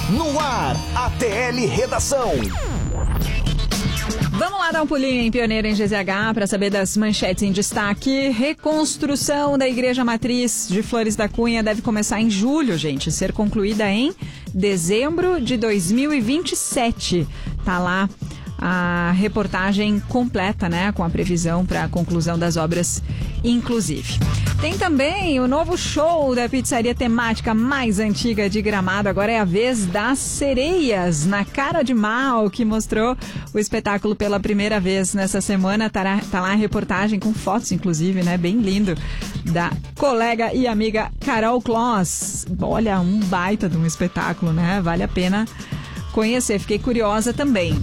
No ar, ATL Redação. Vamos lá dar um pulinho em Pioneira em GZH para saber das manchetes em destaque. Reconstrução da Igreja Matriz de Flores da Cunha deve começar em julho, gente. Ser concluída em dezembro de 2027. Tá lá a reportagem completa, né? Com a previsão para a conclusão das obras, inclusive. Tem também o novo show da pizzaria temática mais antiga de Gramado. Agora é a vez das sereias, na Cara de Mal, que mostrou o espetáculo pela primeira vez nessa semana. Tá lá a reportagem com fotos, inclusive, né? Bem lindo, da colega e amiga Carol Kloss. Olha, um baita de um espetáculo, né? Vale a pena conhecer. Fiquei curiosa também.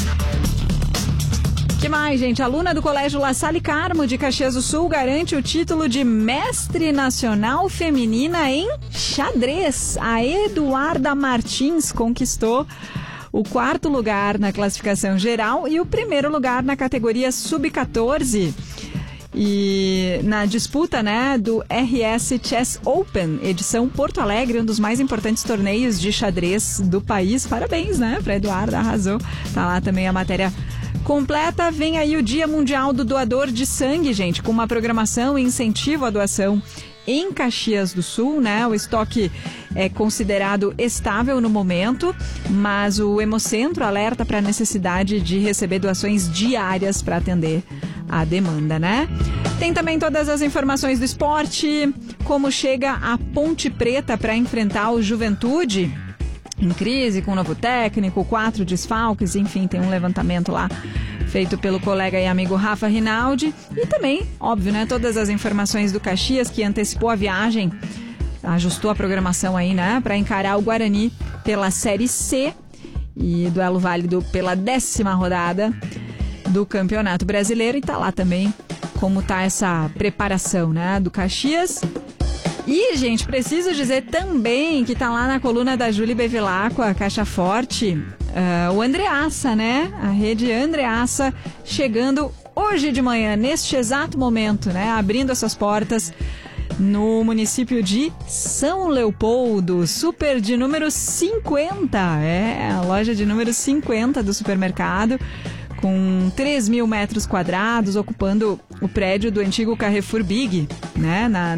Que mais, gente? Aluna do Colégio La Salle Carmo de Caxias do Sul garante o título de Mestre Nacional Feminina em Xadrez. A Eduarda Martins conquistou o 4º lugar na classificação geral e o 1º lugar na categoria Sub-14. E na disputa, né, do RS Chess Open, edição Porto Alegre, um dos mais importantes torneios de xadrez do país. Parabéns, né, pra Eduarda, arrasou. Tá lá também a matéria completa. Vem aí o Dia Mundial do Doador de Sangue, gente, com uma programação e incentivo à doação em Caxias do Sul, né? O estoque é considerado estável no momento, mas o Hemocentro alerta para a necessidade de receber doações diárias para atender a demanda, né? Tem também todas as informações do esporte, como chega a Ponte Preta para enfrentar o Juventude em crise, com um novo técnico, 4 desfalques, enfim, tem um levantamento lá feito pelo colega e amigo Rafa Rinaldi. E também, óbvio, né, todas as informações do Caxias, que antecipou a viagem, ajustou a programação aí, né, para encarar o Guarani pela Série C e duelo válido pela 10ª rodada do Campeonato Brasileiro. E tá lá também como tá essa preparação, né, do Caxias. E, gente, preciso dizer também que tá lá na coluna da Júlia Bevilacqua, Caixa Forte, o Andreassa, né? A rede Andreassa chegando hoje de manhã, neste exato momento, né? Abrindo as suas portas no município de São Leopoldo, super de número 50. É, a loja de número 50 do supermercado, com 3.000 metros quadrados, ocupando o prédio do antigo Carrefour Big, né?